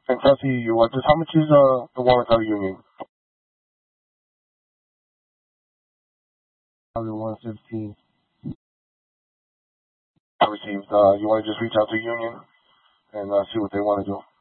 And Chelsea, you want this? How much is the one without a union? 115. I received. You want to just reach out to Union and see what they want to do.